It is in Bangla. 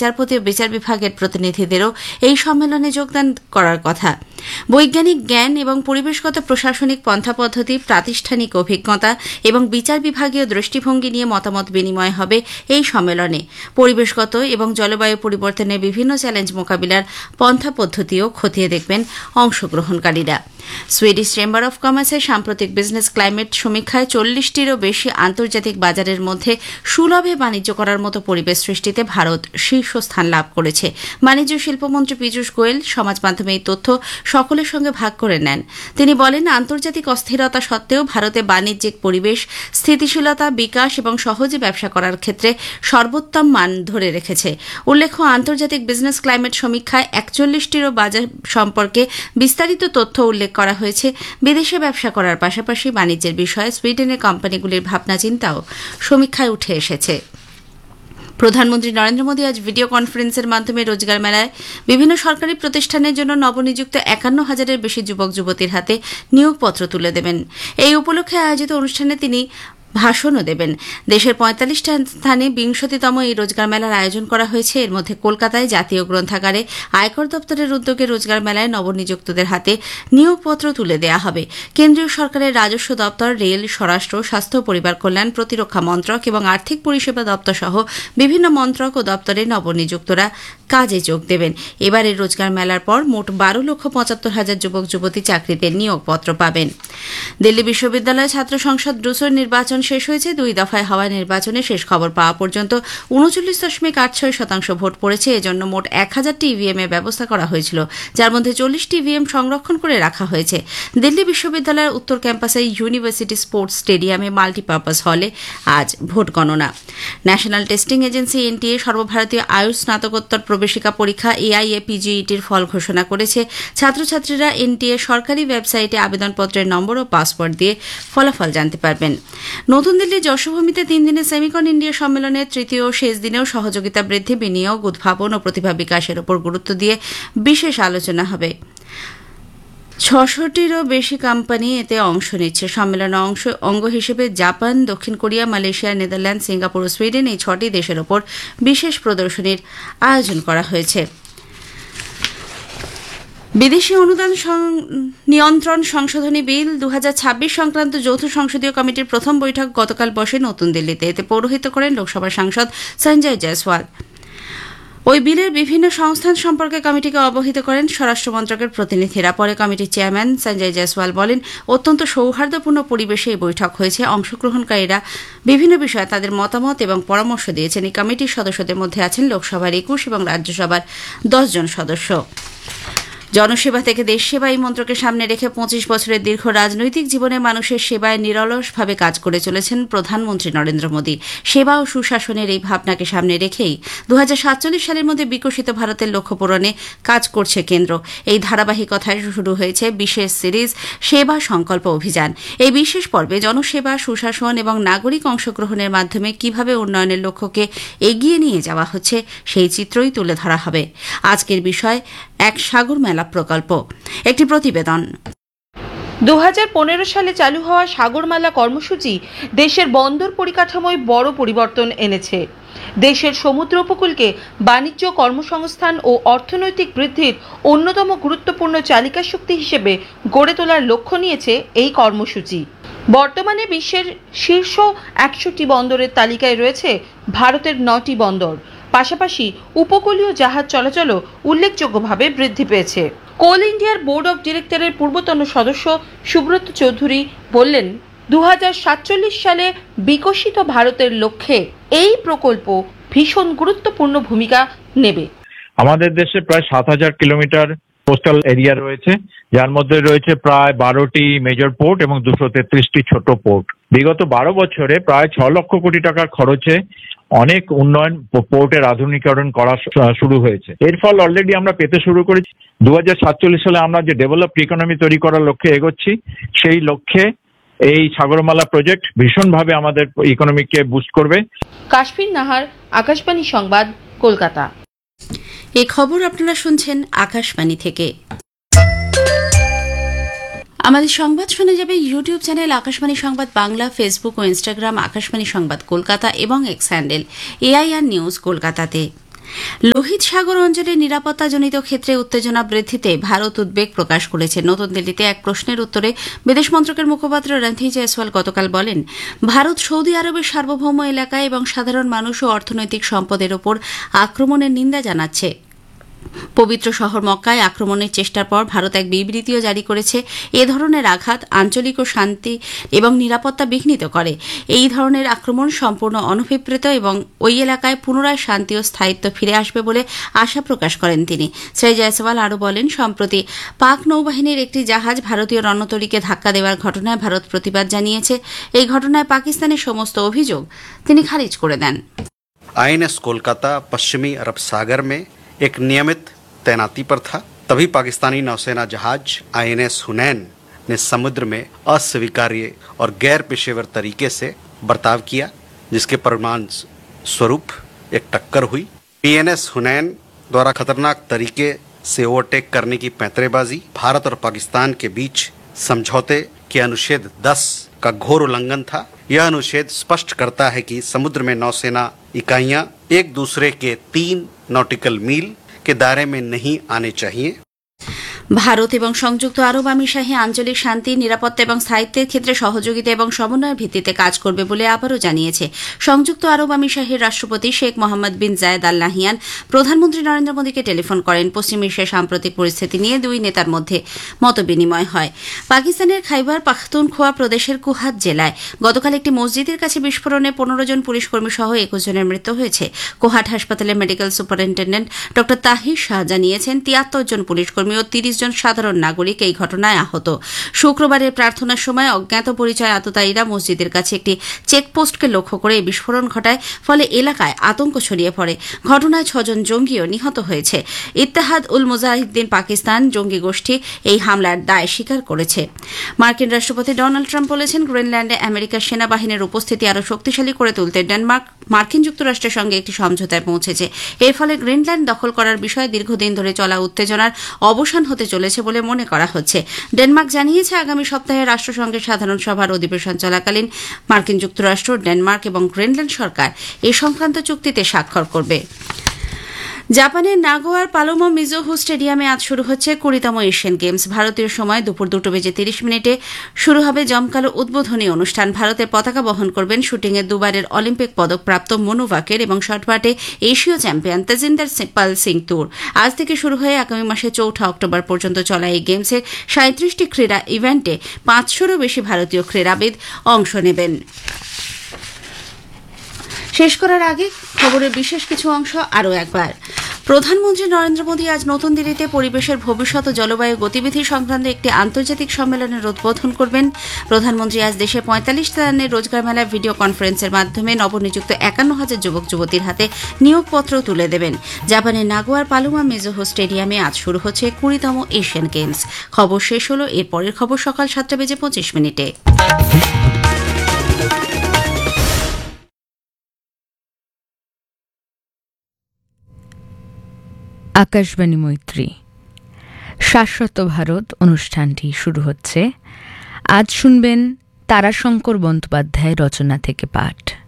বিচারপতি ও বিচার বিভাগের প্রতিনিধিদেরও এই সম্মেলনে যোগদান করার কথা। বৈজ্ঞানিক জ্ঞান এবং পরিবেশগত প্রশাসনিক পন্থা পদ্ধতি, প্রাতিষ্ঠানিক অভিজ্ঞতা এবং বিচার বিভাগীয় দৃষ্টিভঙ্গি নিয়ে মতামত বিনিময় হবে এই সম্মেলনে। পরিবেশগত এবং জলবায়ু পরিবর্তনের বিভিন্ন চ্যালেঞ্জ মোকাবিলার পন্থা পদ্ধতিও খতিয়ে দেখবেন অংশগ্রহণকারীরা। সুইডিশ চেম্বার অব কমার্সের সাম্প্রতিক বিজনেস ক্লাইমেট সমীক্ষায় 40টিরও বেশি আন্তর্জাতিক বাজারের মধ্যে সুলভে বাণিজ্য করার মতো পরিবেশ সৃষ্টিতে ভারত শীর্ষস্থান লাভ করেছে। বাণিজ্য শিল্পমন্ত্রী পীযূষ গোয়েল সমাজ মাধ্যমে এই তথ্য সকলের সঙ্গে ভাগ করে নেন। তিনি বলেন, আন্তর্জাতিক অস্থিরতা সত্ত্বেও ভারতে বাণিজ্যিক পরিবেশ স্থিতিশীলতা, বিকাশ এবং সহজে ব্যবসা করার ক্ষেত্রে সর্বোত্তম মান ধরে রেখেছে। উল্লেখ্য, আন্তর্জাতিক বিজনেস ক্লাইমেট সমীক্ষায় 41টিরও বাজার সম্পর্কে বিস্তারিত তথ্য উল্লেখ করা হয়েছে। বিদেশে ব্যবসা করার পাশাপাশি বাণিজ্যের বিষয়ে সুইডেনের কোম্পানিগুলির ভাবনা চিন্তাও সমীক্ষায় উঠে এসেছে। প্রধানমন্ত্রী নরেন্দ্র মোদী আজ ভিডিও কনফারেন্সের মাধ্যমে রোজগার মেলায় বিভিন্ন সরকারি প্রতিষ্ঠানের জন্য নবনিযুক্ত 51,000-এর বেশি যুবক যুবতীর হাতে নিয়োগপত্র তুলে দেবেন। এই উপলক্ষে আয়োজিত অনুষ্ঠানে তিনি ভাষণও দেবেন। দেশের 45টা স্থানে 20তম এই রোজগার মেলার আয়োজন করা হয়েছে। এর মধ্যে কলকাতায় জাতীয় গ্রন্থাগারে আয়কর দপ্তরের উদ্যোগে রোজগার মেলায় নবনিযুক্তদের হাতে নিয়োগপত্র তুলে দেওয়া হবে। কেন্দ্রীয় সরকারের রাজস্ব দপ্তর, রেল, স্বরাষ্ট্র, স্বাস্থ্য, পরিবার কল্যাণ, প্রতিরক্ষা মন্ত্রক এবং আর্থিক পরিষেবা দপ্তর সহ বিভিন্ন মন্ত্রক ও দপ্তরে নবনিযুক্তরা কাজে যোগ দেবেন। এবারের রোজগার মেলার পর মোট 12,75,000 যুবক যুবতী চাকরিতে নিয়োগপত্র পাবেন। দিল্লি বিশ্ববিদ্যালয় ছাত্র সংসদ ডুসোর নির্বাচন শেষ হয়েছে। 2 দফায় হওয়া নির্বাচনে শেষ খবর পাওয়া পর্যন্ত 39.86% ভোট পড়েছে। এজন্য মোট 1000টি ইভিএম এর ব্যবস্থা করা হয়েছিল, যার মধ্যে 40টি ইভিএম সংরক্ষণ করে রাখা হয়েছে। দিল্লি বিশ্ববিদ্যালয়ের উত্তর ক্যাম্পাসে ইউনিভার্সিটি স্পোর্টস স্টেডিয়ামে মাল্টিপারপাস হলে আজ ভোট গণনা। ন্যাশনাল টেস্টিং এজেন্সি এনটিএ সর্বভারতীয় আয়ুষ স্নাতকোত্তর প্রবেশিকা পরীক্ষা এআইএপিজিইটির ফল ঘোষণা করেছে। ছাত্রছাত্রীরা এনটিএ সরকারি ওয়েবসাইটে আবেদনপত্রের নম্বর ও পাসওয়ার্ড দিয়ে ফলাফল জানতে পারবেন। নতুন দিল্লির যশোভূমিতে 3 দিনের সেমিকন ইন্ডিয়া সম্মেলনের তৃতীয় ও শেষ দিনেও সহযোগিতা বৃদ্ধি, বিনিয়োগ, উদ্ভাবন ও প্রতিভা বিকাশের উপর গুরুত্ব দিয়ে বিশেষ আলোচনা হবে। 600টিরও বেশি কোম্পানি এতে অংশ নিচ্ছে। সম্মেলনে অঙ্গ হিসেবে জাপান, দক্ষিণ কোরিয়া, মালয়েশিয়া, নেদারল্যান্ড, সিঙ্গাপুর ও সুইডেন এই 6টি দেশের ওপর বিশেষ প্রদর্শনীর আয়োজন করা হয়েছে। বিদেশি অনুদান নিয়ন্ত্রণ সংশোধনী বিল 2026 সংক্রান্ত যৌথ সংসদীয় কমিটির প্রথম বৈঠক গতকাল বসে নতুন দিল্লিতে। এতে পৌরোহিত্য করেন লোকসভার সাংসদ সঞ্জয় জয়সওয়াল। ওই বিলের বিভিন্ন সংস্থান সম্পর্কে কমিটিকে অবহিত করেন স্বরাষ্ট্র মন্ত্রকের প্রতিনিধিরা। পরে কমিটির চেয়ারম্যান সঞ্জয় জয়সওয়াল বলেন, অত্যন্ত সৌহার্দ্যপূর্ণ পরিবেশে এই বৈঠক হয়েছে। অংশগ্রহণকারীরা বিভিন্ন বিষয়ে তাদের মতামত এবং পরামর্শ দিয়েছেন। এই কমিটির সদস্যদের মধ্যে আছেন লোকসভার 21 এবং রাজ্যসভার 10 জন সদস্য। জনসেবা থেকে দেশ সেবা এই মন্ত্রকে সামনে রেখে 25 বছরের দীর্ঘ রাজনৈতিক জীবনে মানুষের সেবায় নিরলসভাবে কাজ করে চলেছেন প্রধানমন্ত্রী নরেন্দ্র মোদী। সেবা ও সুশাসনের এই ভাবনাকে সামনে রেখেই 2047 সালের মধ্যে বিকশিত ভারতের লক্ষ্য পূরণে কাজ করছে কেন্দ্র। এই ধারাবাহিকতায় শুরু হয়েছে বিশেষ সিরিজ সেবা সংকল্প অভিযান। এই বিশেষ পর্বে জনসেবা, সুশাসন এবং নাগরিক অংশগ্রহণের মাধ্যমে কিভাবে উন্নয়নের লক্ষ্যকে এগিয়ে নিয়ে যাওয়া হচ্ছে সেই চিত্রই তুলে ধরা হবে। আজকের বিষয় এক সাগর মেলা প্রকল্প। একটি প্রতিবেদন। 2015 সালে চালু হওয়া সাগরমালা কর্মসূচি দেশের বন্দর পরিকাঠামোয় বড় পরিবর্তন এনেছে। দেশের সমুদ্র উপকূলকে বাণিজ্য, কর্মসংস্থান ও অর্থনৈতিক বৃদ্ধির অন্যতম গুরুত্বপূর্ণ চালিকা শক্তি হিসেবে গড়ে তোলার লক্ষ্য নিয়েছে এই কর্মসূচি। বর্তমানে বিশ্বের শীর্ষ 100টি বন্দরের তালিকায় রয়েছে ভারতের 9টি বন্দর। পাশাপাশি উপকূলীয় জাহাজ চলাচলও উল্লেখযোগ্যভাবে বৃদ্ধি পেয়েছে। কোল ইন্ডিয়ার বোর্ড অব ডিরেক্টরের পূর্বতন সদস্য সুব্রত চৌধুরী বললেন, 2047 সালে বিকশিত ভারতের লক্ষ্যে এই প্রকল্প ভীষণ গুরুত্বপূর্ণ ভূমিকা নেবে। আমাদের দেশে প্রায় 7,000 কিলোমিটার কোস্টাল এরিয়া রয়েছে, যার মধ্যে রয়েছে প্রায় 12টি মেজর পোর্ট এবং 233টি ছোট পোর্ট। বিগত 12 বছরে প্রায় 6 লক্ষ কোটি টাকার খরচে অনেক উন্নয়ন পোর্টের আধুনিকরণ করা শুরু হয়েছে। এর ফল অলরেডি আমরা পেতে শুরু করেছি। 2047 সালে আমরা যে ডেভেলপড ইকোনমি তৈরি করার লক্ষ্যে এগোচ্ছি, সেই লক্ষ্যে এই সাগরমালা প্রজেক্ট ভীষণভাবে আমাদের ইকোনমিকে বুস্ট করবে। কাশফির নাহার, আকাশবাণী সংবাদ, কলকাতা। এই খবর আপনারা শুনছেন আকাশবাণী থেকে। আমাদের সংবাদ শোনা যাবে ইউটিউব চ্যানেল আকাশবাণী সংবাদ বাংলা, ফেসবুক ও ইনস্টাগ্রাম আকাশবাণী সংবাদ কলকাতা এবং এক্স হ্যান্ডেল AIR নিউজ কলকাতাতে। লোহিত সাগর অঞ্চলে নিরাপত্তাজনিত ক্ষেত্রে উত্তেজনা বৃদ্ধিতে ভারত উদ্বেগ প্রকাশ করেছে। নতুন দিল্লিতে এক প্রশ্নের উত্তরে বিদেশ মন্ত্রকের মুখপাত্র রণধীর জয়সওয়াল গতকাল বলেন, ভারত সৌদি আরবের সার্বভৌম এলাকায় এবং সাধারণ মানুষ ও অর্থনৈতিক সম্পদের ওপর আক্রমণের নিন্দা জানাচ্ছে। পবিত্র শহর মক্কায় আক্রমণের চেষ্টার পর ভারত এক বিবৃতিও জারি করেছে। এ ধরনের আঘাত আঞ্চলিক ও শান্তি এবং নিরাপত্তা বিঘ্নিত করে। এই ধরনের আক্রমণ সম্পূর্ণ অনভিপ্রেত এবং ওই এলাকায় পুনরায় শান্তি ও স্থায়িত্ব ফিরে আসবে বলে আশা প্রকাশ করেন তিনি। শ্রী জয়সওয়াল আরও বলেন, সম্প্রতি পাক নৌবাহিনীর একটি জাহাজ ভারতীয় রণতরীকে ধাক্কা দেওয়ার ঘটনায় ভারত প্রতিবাদ জানিয়েছে। এই ঘটনায় পাকিস্তানের সমস্ত অভিযোগ তিনি খারিজ করে দেন। आईएनएस कोलकाता पश्चिमी अरब सागर में एक नियमित तैनाती पर था। तभी पाकिस्तानी नौसेना जहाज आईएनएस हुनैन ने समुद्र में अस्वीकार्य और गैर पेशेवर तरीके से बर्ताव किया, जिसके परिणाम स्वरूप एक टक्कर हुई। पीएनएस हुनैन द्वारा खतरनाक तरीके से ओवरटेक करने की पैंतरेबाजी भारत और पाकिस्तान के बीच समझौते के अनुच्छेद 10 का घोर उल्लंघन था। यह अनुच्छेद स्पष्ट करता है कि समुद्र में नौसेना इकाइयां एक दूसरे के 3 नॉटिकल मील के दायरे में नहीं आने चाहिए। ভারত এবং সংযুক্ত আরব আমিরশাহী আঞ্চলিক শান্তি, নিরাপত্তা এবং স্থায়িত্বের ক্ষেত্রে সহযোগিতা এবং সমন্বয়ের ভিত্তিতে কাজ করবে বলে আবারও জানিয়েছে। সংযুক্ত আরব আমিরশাহীর রাষ্ট্রপতি শেখ মোহাম্মদ বিন জায়েদ আল নাহিয়ান প্রধানমন্ত্রী নরেন্দ্র মোদীকে টেলিফোন করেন। পশ্চিম এশিয়ার সাম্প্রতিক পরিস্থিতি নিয়ে দুই নেতার মধ্যে মতবিনিময় হয়। পাকিস্তানের খাইবার পাখতুনখোয়া প্রদেশের কুহাত জেলায় গতকাল একটি মসজিদের কাছে বিস্ফোরণে 15 জন পুলিশকর্মী সহ 21 জনের মৃত্যু হয়েছে। কোহাট হাসপাতালের মেডিকেল সুপারিনটেন্ডেন্ট ড তাহির শাহ জানিয়েছেন, 73 জন পুলিশকর্মী ও 30 জন সাধারণ নাগরিক এই ঘটনায় আহত। শুক্রবারের প্রার্থনার সময় অজ্ঞাত পরিচয় আততায়ীরা মসজিদের কাছে একটি চেকপোস্টকে লক্ষ্য করে এই বিস্ফোরণ ঘটায়, ফলে এলাকায় আতঙ্ক ছড়িয়ে পড়ে। ঘটনায় 6 জন জঙ্গিও নিহত হয়েছে। ইত্তেহাদ উল মুজাহিদ্দিন পাকিস্তান জঙ্গি গোষ্ঠী এই হামলার দায় স্বীকার করেছে। মার্কিন রাষ্ট্রপতি ডোনাল্ড ট্রাম্প বলেছেন, গ্রিনল্যান্ডে আমেরিকার সেনাবাহিনীর উপস্থিতি আরও শক্তিশালী করে তুলতে ডেনমার্ক মার্কিন যুক্তরাষ্ট্রের সঙ্গে একটি সমঝোতায় পৌঁছেছে। এর ফলে গ্রিনল্যান্ড দখল করার বিষয়ে দীর্ঘদিন ধরে চলা উত্তেজনার অবসান হতে চলেছে বলে মনে করা হচ্ছে। ডেনমার্ক জানিয়েছে, আগামী সপ্তাহে রাষ্ট্রসংঘের সাধারণ সভার অধিবেশন চলাকালীন মার্কিন যুক্তরাষ্ট্র, ডেনমার্ক এবং গ্রিনল্যান্ড সরকার এ সংক্রান্ত চুক্তিতে স্বাক্ষর করবে। জাপানের নাগোয়ার পালোমো মিজোহু স্টেডিয়ামে আজ শুরু হচ্ছে 20তম এশিয়ান গেমস। ভারতীয় সময় দুপুর 2:30 শুরু হবে জমকালো উদ্বোধনী অনুষ্ঠান। ভারতের পতাকা বহন করবেন শুটিংয়ে দুবারের অলিম্পিক পদকপ্রাপ্ত মনু ভাকের এবং শটপাটে এশীয় চ্যাম্পিয়ন তেজিন্দর পাল সিং তুর। আজ থেকে শুরু হয়ে আগামী মাসে 4 অক্টোবর পর্যন্ত চলা এই গেমসের 37টি ক্রীড়া ইভেন্টে 500-রও বেশি ভারতীয় ক্রীড়াবিদ অংশ নেবেন। শেষ করার আগে খবরের বিশেষ কিছু অংশ আরও একবার। প্রধানমন্ত্রী নরেন্দ্র মোদী আজ নতুন দিল্লিতে পরিবেশের ভবিষ্যৎ ও জলবায়ু গতিবিধি সংক্রান্ত একটি আন্তর্জাতিক সম্মেলনের উদ্বোধন করবেন। প্রধানমন্ত্রী আজ দেশে 45 স্থানের রোজগার মেলায় ভিডিও কনফারেন্সের মাধ্যমে নবনিযুক্ত 51,000 যুবক যুবতীর হাতে নিয়োগপত্র তুলে দেবেন। জাপানের নাগোয়ার পালোমা মিজোহু স্টেডিয়ামে আজ শুরু হচ্ছে 20তম এশিয়ান গেমস। খবর শেষ হল। এর পরের খবর সকাল 7:25। আকাশবাণী মৈত্রী শাশ্বত ভারত অনুষ্ঠানটি শুরু হচ্ছে। আজ শুনবেন তারাশঙ্কর বন্দ্যোপাধ্যায়ের রচনা থেকে পাঠ।